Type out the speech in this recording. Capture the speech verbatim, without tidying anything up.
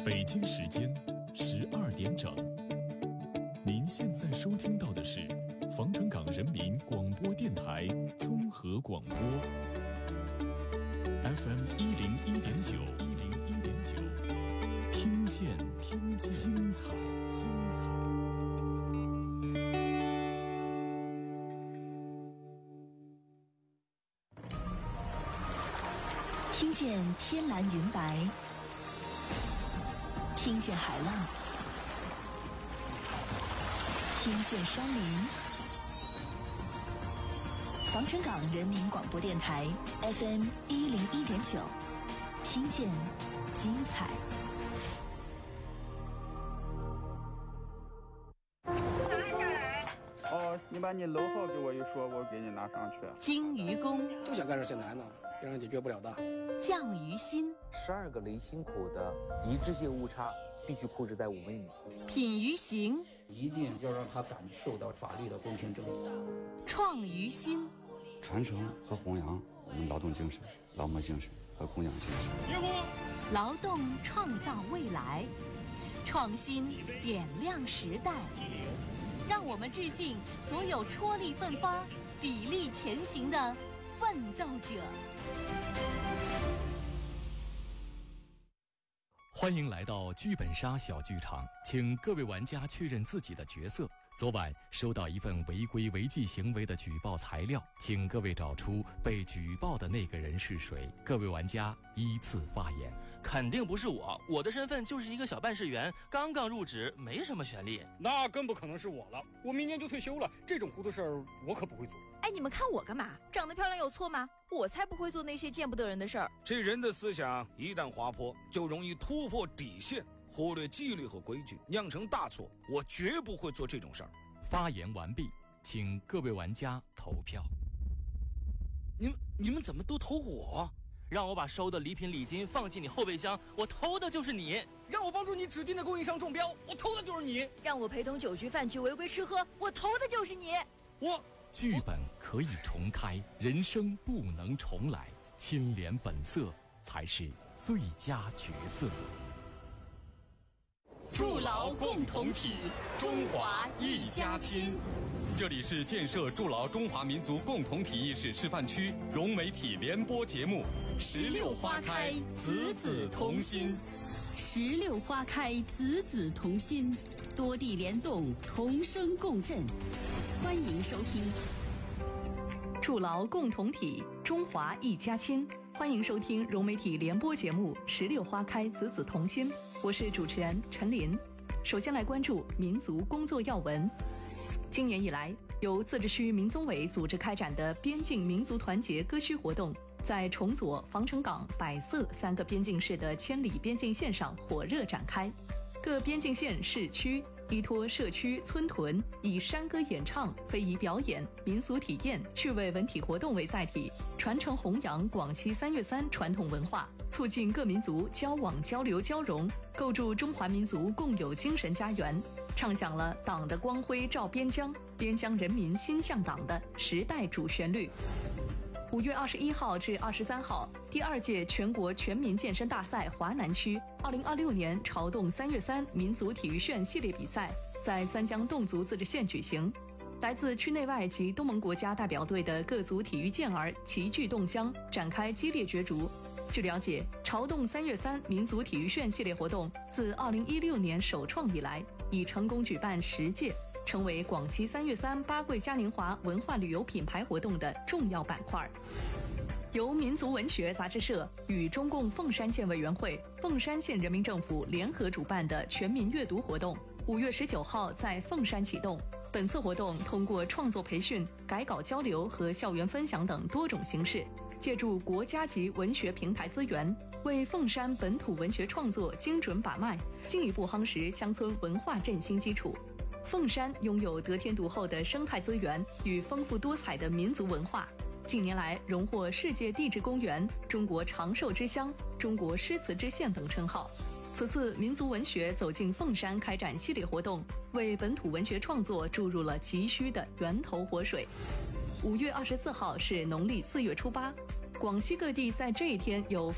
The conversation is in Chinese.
北京时间十二点整，您现在收听到的是防城港人民广播电台综合广播 F M 一零一点九一零一点九，听见听见精彩精彩。 听见天蓝云白，听见海浪，听见山林。防城港人民广播电台 F M 一零一点九，听见精彩。 哦，你把你楼号给我一说，我给你拿上去。 精于工， 就想干这些难的，让人解决不了的。 匠于心， 十二个离心口的一致性误差必须控制在五微米。 品于行， 一定要让他感受到法律的公平正义。 创于心， 传承和弘扬我们劳动精神、劳模精神和供养精神。 劳动创造未来，创新点亮时代。让我们致敬所有踔厉奋发、砥砺前行的奋斗者。 欢迎来到剧本杀小剧场，请各位玩家确认自己的角色。昨晚收到一份违规违纪行为的举报材料，请各位找出被举报的那个人是谁。各位玩家依次发言。 肯定不是我，我的身份就是一个小办事员，刚刚入职，没什么权利。 那更不可能是我了，我明年就退休了，这种糊涂事儿我可不会做。 哎，你们看我干嘛？长得漂亮有错吗？我才不会做那些见不得人的事儿。 这人的思想一旦滑坡，就容易突破底线，忽略纪律和规矩，酿成大错。我绝不会做这种事儿。 发言完毕，请各位玩家投票。 你们你们怎么都投我？让我把收的礼品礼金放进你后备箱，我投的就是你。 让我帮助你指定的供应商中标，我投的就是你。 让我陪同酒局饭局违规吃喝，我投的就是你。 我剧本可以重开，人生不能重来，清廉本色才是最佳角色。 筑牢共同体，中华一家亲。这里是建设筑牢中华民族共同体意识示范区融媒体联播节目《十六花开，子子同心》。 十六花开，子子同心，多地联动，同声共振。欢迎收听。 筑牢共同体，中华一家亲。欢迎收听融媒体联播节目《十六花开，子子同心》，我是主持人陈琳。首先来关注民族工作要闻。今年以来，由自治区民综委组织开展的边境民族团结歌曲活动，在崇左、防城港、百色三个边境市的千里边境线上火热展开。各边境县市区依托社区村屯，以山歌演唱、非遗表演、民俗体验、趣味文体活动为载体，传承弘扬广西三月三传统文化，促进各民族交往交流交融，构筑中华民族共有精神家园，唱响了党的光辉照边疆，边疆人民心向党的时代主旋律。五月二十一号至二十三号，第二届全国全民健身大赛华南区二零二六年潮动三月三民族体育炫系列比赛在三江侗族自治县举行。来自区内外及东盟国家代表队的各族体育健儿齐聚侗乡，展开激烈角逐。据了解，潮动三月三民族体育炫系列活动自二零一六年首创以来，已成功举办十届，成为广西三月三八桂嘉年华文化旅游品牌活动的重要板块。由民族文学杂志社与中共凤山县委员会、凤山县人民政府联合主办的全民阅读活动，五月十九号在凤山启动。本次活动通过创作培训、改稿交流和校园分享等多种形式，借助国家级文学平台资源，为凤山本土文学创作精准把脉，进一步夯实乡村文化振兴基础。凤山拥有得天独厚的生态资源与丰富多彩的民族文化，近年来荣获世界地质公园、中国长寿之乡、中国诗词之县等称号。此次民族文学走进凤山开展系列活动，为本土文学创作注入了急需的源头活水。五月二十四号是农历四月初八，广西各地在这一天有